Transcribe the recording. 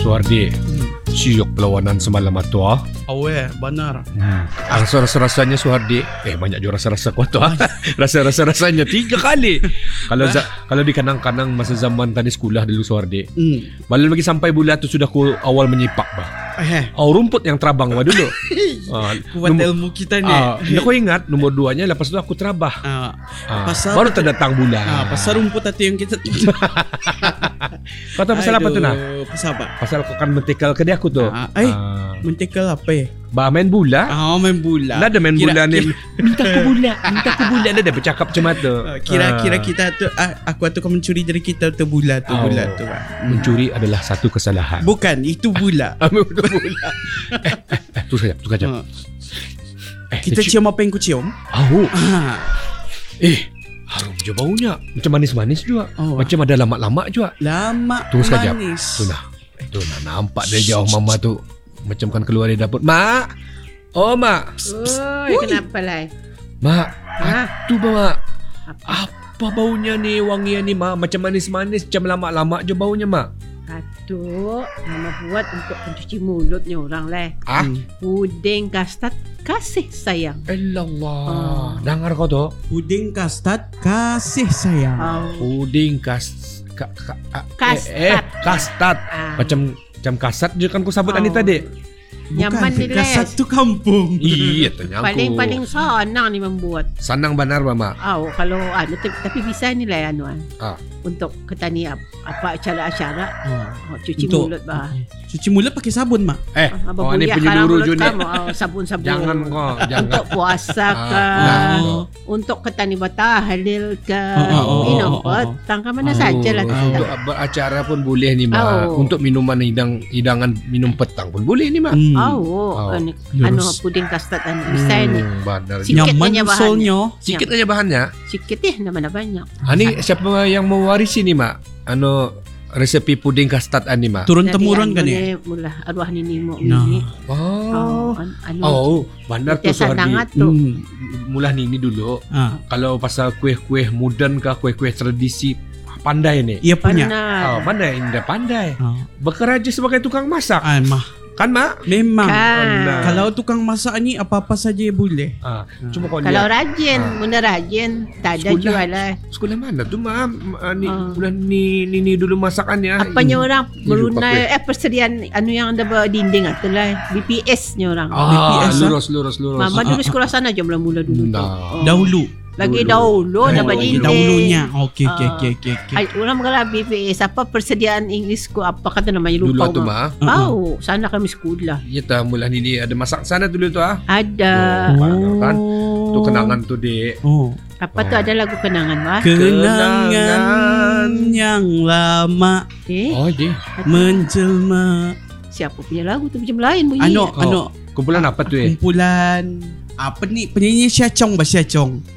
Suhardi, siok perlawanan semalam tu benar. Rasa-rasanya Suhardi, banyak juga rasa-rasa kuat tu. Rasa-rasanya 3 kali. Kalau di kanang-kanang masa zaman tadi sekolah dulu Suhardi, balan lagi sampai bulan tu sudah aku awal menyipak rumput yang terabang dulu. Kuat ilmu kita ni. Aku ingat nombor 2-nya lepas tu aku terabah. Baru terdatang bulan. Pasal rumput itu yang kita. Kau tahu pasal apa tu nak? Pasal apa? Pasal kau kan mentikal ke dia aku tu. Mentikal apa main bola. Main bola. Ada main bola ni. Minta aku bola. Ada bercakap macam tu. Kira-kira kita tu aku tu kau mencuri dari kita tu bola tu. Mencuri adalah satu kesalahan. Bukan, itu bola. Bola. Tu saja. Kita cium apa yang ku cium? Harum je baunya. Macam manis-manis juga. Macam ada lamak-lamak juga. Lamak tunggu sekejap. Manis. Tu nak nampak dari jauh mama tu. Macam kan keluar dari dapur. Mak. Oh mak. Oi, kenapa lah? Mak. Tu mak. Apa baunya ni, wangian ni mak? Macam manis-manis, macam lamak-lamak je baunya mak. Atuk, mama buat untuk pencuci mulutnya orang lah. Puding kastad kasih sayang. Allah. Dengar kau tu? Puding kastad kasih sayang. Puding kastad. Macam kasat je kan kau sabut ni tadi. Nyaman ni lah. Kasat tu kampung. Iya, tanya aku. Paling senang ni membuat. Senang benar mama. Kalau tapi bisa ni lah untuk ketani apa acara-acara. Cuci mulut Cuci mulut pakai sabun mak. Kau ni penyeluru je ni. Sabun-sabun. Jangan. Untuk puasa ke, untuk ketani batahalil ke, minum petang ke mana sajalah. Untuk beracara pun boleh ni mak. Untuk minuman hidangan minum petang pun boleh ni mak. Puding kastad bisa ni. Nyaman solnya. Sikit aja bahannya. Sikit mana banyak. Ni siapa yang mewarisi ni mak? Resepi puding kastad ni mak. Turun temurun kan ni. Mula arwah nini mo ni. Bandar tu Suhardi. Mula nini dulu. Kalau pasal kuih-kuih modern ke kuih-kuih tradisi pandai ni. Ia punya. Pandai, Indah pandai. Bekerja sebagai tukang masak. Kan mak? Memang kalau tukang masak ni apa-apa saja boleh. Cuma kau kalau rajin, benda rajin, tak ada jual lah. Sekolah mana tu mak? Ni dulu masakannya. Apanya orang Brunei persediaan yang ada berdinding tu lah. BPS-nya orang. BPS lurus. Mama dulu sekolah sana je mula-mula dulu. Dahulu. Lagi dahulu dah berdinding. Dahulunya. Okey. Orang mengalah BPS apa persediaan Inggeris ko apa kata namanya lupa. Dulu tu mak. Sana kami sekolah. Ya tak mula ni ada masak sana dulu tu Ada. Kan? Tu kenangan tu dek. Apa tu ada lagu kenangan mak? Kenangan yang lama menjelma. Siapa punya lagu tu macam lain bunyi. Kumpulan apa tu Kumpulan apa ni penyanyi Sia Chong.